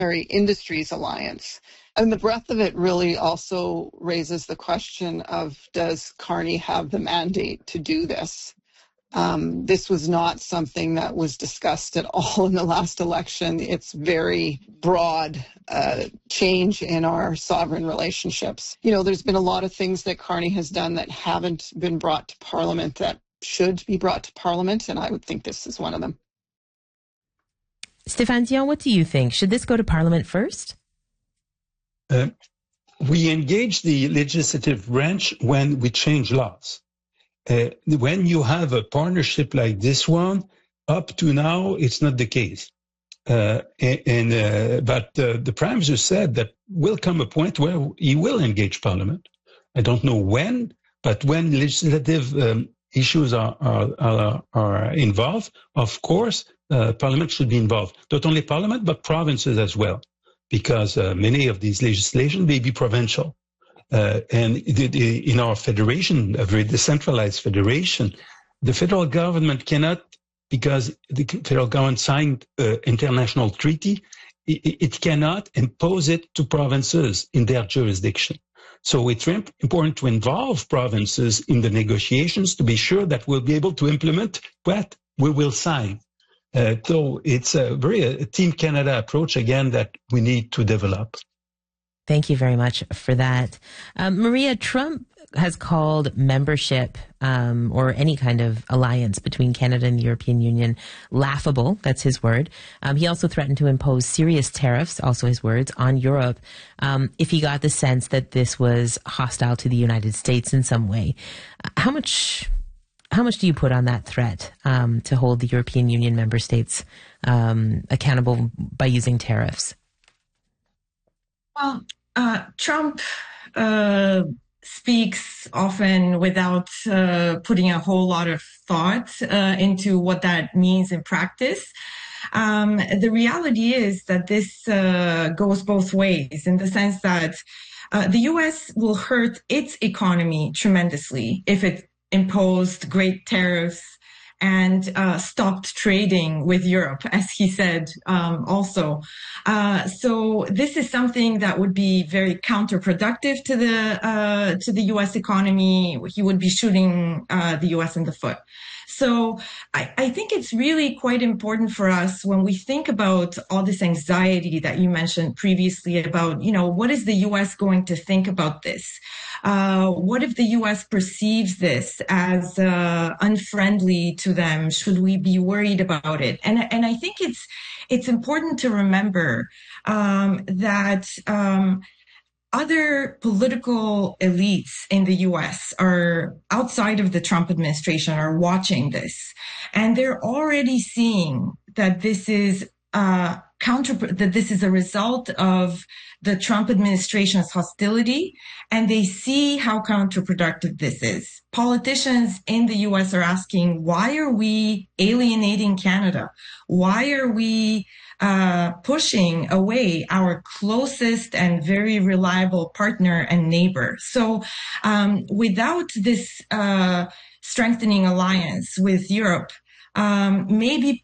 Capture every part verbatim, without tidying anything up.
Industries Alliance. And the breadth of it really also raises the question of, does Carney have the mandate to do this? Um, this was not something that was discussed at all in the last election. It's very broad uh, change in our sovereign relationships. You know, there's been a lot of things that Carney has done that haven't been brought to Parliament that should be brought to Parliament, and I would think this is one of them. Stéphane Dion, what do you think? Should this go to Parliament first? Uh, we engage the legislative branch when we change laws. Uh, when you have a partnership like this one, up to now, it's not the case. Uh, and, and uh, but uh, the Prime Minister said that will come a point where he will engage Parliament. I don't know when, but when legislative um, issues are, are, are, are involved, of course, uh, Parliament should be involved. Not only Parliament, but provinces as well, because uh, many of these legislation may be provincial. Uh, and the, the, in our federation, a very decentralized federation, the federal government cannot, because the federal government signed an uh, international treaty, it, it cannot impose it to provinces in their jurisdiction. So it's very important to involve provinces in the negotiations to be sure that we'll be able to implement what we will sign. Uh, so it's a very a Team Canada approach, again, that we need to develop. Thank you very much for that. Um, Maria, Trump has called membership um, or any kind of alliance between Canada and the European Union laughable. That's his word. Um, he also threatened to impose serious tariffs, also his words, on Europe um, if he got the sense that this was hostile to the United States in some way. How much, how much do you put on that threat um, to hold the European Union member states um, accountable by using tariffs? Well, uh, Trump uh, speaks often without uh, putting a whole lot of thought uh, into what that means in practice. Um, the reality is that this uh, goes both ways, in the sense that uh, the U S will hurt its economy tremendously if it imposed great tariffs and uh, stopped trading with Europe, as he said um, also. Uh, so this is something that would be very counterproductive to the uh, to the U S economy. He would be shooting uh, the U S in the foot. So I, I think it's really quite important for us when we think about all this anxiety that you mentioned previously about, you know, what is the U S going to think about this? Uh, what if the U S perceives this as uh, unfriendly to them? Should we be worried about it? And and I think it's it's important to remember um, that um, other political elites in the U S are outside of the Trump administration are watching this, and they're already seeing that this is uh, counter that this is a result of the Trump administration's hostility, and they see how counterproductive this is. Politicians in the U S are asking, why are we alienating Canada? Why are we uh, pushing away our closest and very reliable partner and neighbor? So um, without this uh, strengthening alliance with Europe, um, maybe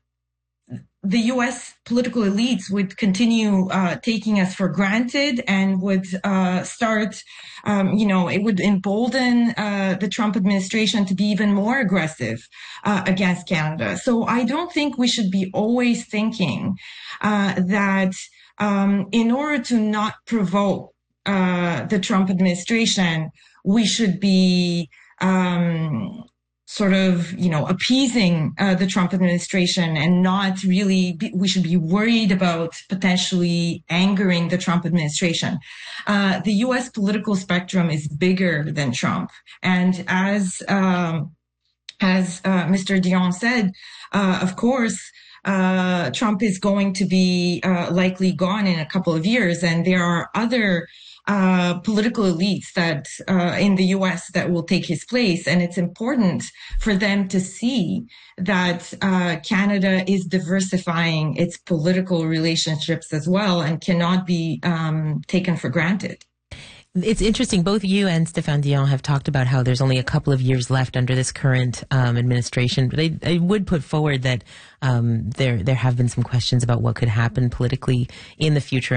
the U S political elites would continue uh, taking us for granted and would uh, start, um, you know, it would embolden uh, the Trump administration to be even more aggressive uh, against Canada. So I don't think we should be always thinking uh, that um, in order to not provoke uh, the Trump administration, we should be um sort of, you know, appeasing uh, the Trump administration and not really, be, we should be worried about potentially angering the Trump administration. Uh, the U S political spectrum is bigger than Trump. And as, um, as uh, Mister Dion said, uh, of course, uh, Trump is going to be uh, likely gone in a couple of years. And there are other Uh, political elites that uh, in the U S that will take his place, and it's important for them to see that uh, Canada is diversifying its political relationships as well, and cannot be um, taken for granted. It's interesting. Both you and Stéphane Dion have talked about how there's only a couple of years left under this current um, administration. But they, they would put forward that um, there there have been some questions about what could happen politically in the future.